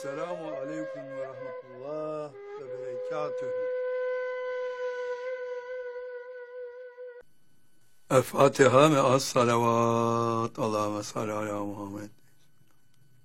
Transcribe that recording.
Selamun aleyküm ve rahmetullah ve berekatühü. El Fatiha ve as salavat. Allahümme salli ala Muhammed.